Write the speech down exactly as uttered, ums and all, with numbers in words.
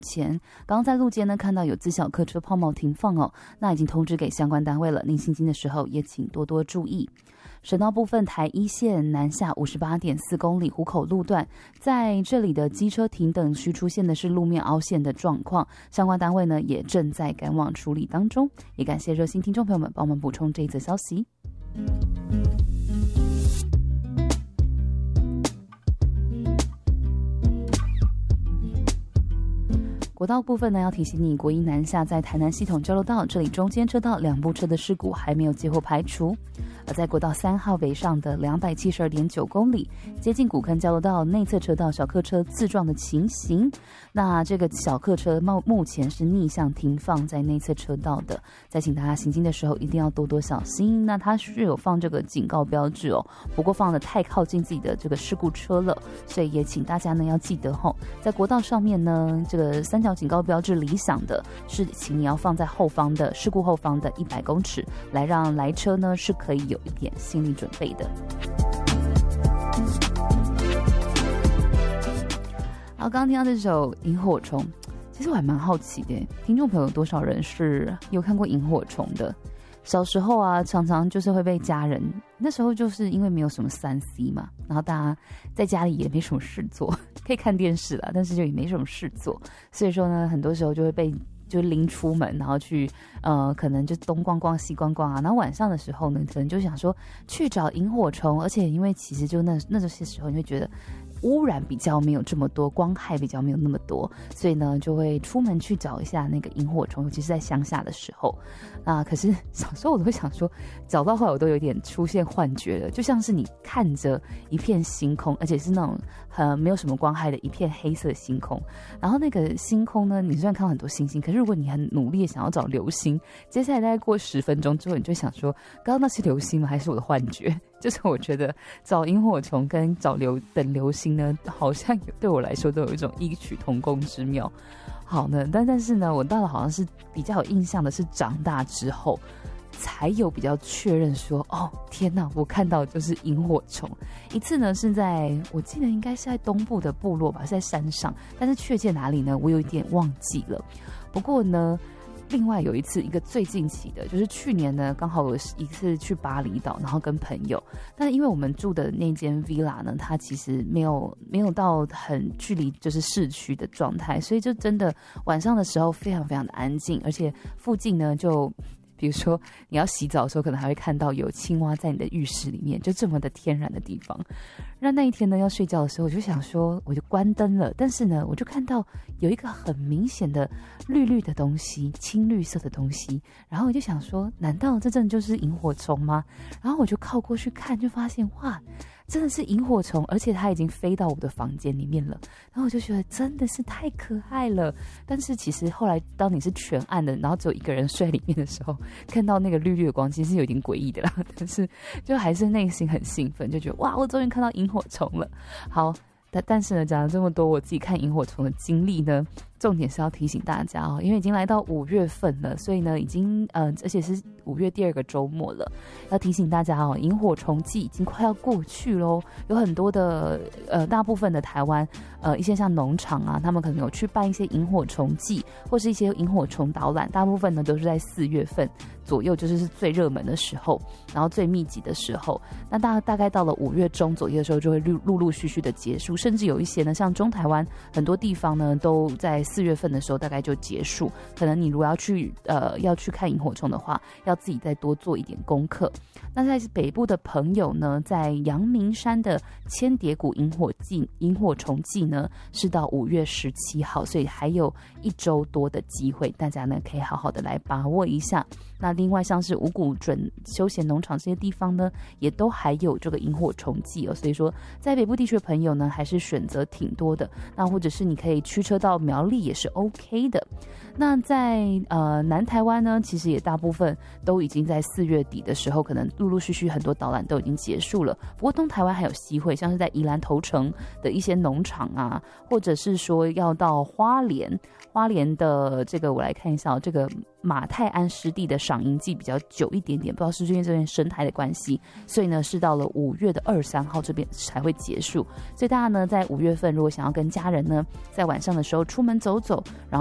前，刚刚在路肩呢看到有自小客车抛锚停放哦，那已经通知给相关单位了，您行经的时候也请多多注意。省道部分，台一线南下 五十八点四 公里湖口路段，在这里的机车停等区出现的是路面凹陷的状况，相关单位呢也正在赶往处理当中。也感谢热心听众朋友们帮我们补充这一则消息。国道部分呢，要提醒你，国一南下在台南系统交流道，这里中间车道两部车的事故还没有接获排除。而在国道三号北上的 两百七十二点九 公里，接近古坑交流道内侧车道小客车自撞的情形，那这个小客车目前是逆向停放在内侧车道的，在请大家行经的时候一定要多多小心。那它是有放这个警告标志哦，不过放的太靠近自己的这个事故车了，所以也请大家呢要记得吼，在国道上面呢，这个三角警告标志理想的是，请你要放在后方的事故后方的一百公尺，来让来车呢是可以有一点心理准备的。好，刚刚听到这首萤火虫，其实我还蛮好奇的，听众朋友多少人是有看过萤火虫的？小时候啊，常常就是会被家人，那时候就是因为没有什么三 C 嘛，然后大家在家里也没什么事做，可以看电视啦，但是就也没什么事做，所以说呢，很多时候就会被就拎出门，然后去呃，可能就东逛逛西逛逛啊，然后晚上的时候呢，可能就想说去找萤火虫，而且因为其实就那那些时候你会觉得污染比较没有这么多，光害比较没有那么多，所以呢就会出门去找一下那个萤火虫，尤其是在乡下的时候啊。可是小时候我都会想说，找到后来我都有点出现幻觉了，就像是你看着一片星空，而且是那种很没有什么光害的一片黑色星空，然后那个星空呢，你虽然看到很多星星，可是如果你很努力的想要找流星，接下来大概过十分钟之后，你就想说，刚刚那是流星吗？还是我的幻觉？就是我觉得找萤火虫跟找流等流星呢，好像对我来说都有一种异曲同工之妙。好呢，但但是呢，我到了好像是比较有印象的是长大之后，才有比较确认说，哦天哪，我看到就是萤火虫。一次呢是在我记得应该是在东部的部落吧，是在山上，但是确切哪里呢，我有一点忘记了。不过呢，另外有一次，一个最近期的，就是去年呢，刚好有一次去巴厘岛，然后跟朋友，但是因为我们住的那间 villa 呢，它其实没有没有到很距离就是市区的状态，所以就真的晚上的时候非常非常的安静，而且附近呢就。比如说你要洗澡的时候，可能还会看到有青蛙在你的浴室里面，就这么的天然的地方。那那一天呢，要睡觉的时候，我就想说，我就关灯了，但是呢，我就看到有一个很明显的绿绿的东西，青绿色的东西，然后我就想说，难道这真的就是萤火虫吗？然后我就靠过去看，就发现哇，真的是萤火虫，而且它已经飞到我的房间里面了。然后我就觉得真的是太可爱了。但是其实后来当你是全暗的，然后只有一个人睡里面的时候，看到那个绿绿的光，其实是有点诡异的啦。但是就还是内心很兴奋，就觉得哇，我终于看到萤火虫了。好，但但是呢，讲了这么多我自己看萤火虫的经历呢，重点是要提醒大家哦，因为已经来到五月份了，所以呢，已经呃，而且是五月第二个周末了，要提醒大家哦，萤火虫季已经快要过去喽。有很多的呃，大部分的台湾呃一些像农场啊，他们可能有去办一些萤火虫季，或是一些萤火虫导览，大部分呢都是在四月份左右，就是是最热门的时候，然后最密集的时候。那大大概到了五月中左右的时候，就会陆陆陆续续的结束，甚至有一些呢，像中台湾很多地方呢，都在四月份的时候大概就结束。可能你如果要去呃要去看萤火虫的话，要自己再多做一点功课。那在北部的朋友呢，在阳明山的千叠谷萤火季萤火虫季呢，是到五月十七号，所以还有一周多的机会，大家呢可以好好的来把握一下。那另外像是五股准休闲农场这些地方呢，也都还有这个萤火虫季哦，所以说在北部地区的朋友呢，还是选择挺多的。那或者是你可以驱车到苗栗也是 OK 的。那在呃南台湾呢，其实也大部分都已经在四月底的时候，可能陆陆续续很多导览都已经结束了。不过东台湾还有机会，像是在宜兰头城的一些农场啊，或者是说要到花莲，花莲的这个我来看一下、哦、这个马太安湿地的赏樱季比较久一点点，不知道是不是因为这边生态的关系，所以呢是到了五月的二三号这边才会结束。所以大家呢在五月份如果想要跟家人呢在晚上的时候出门走走，然后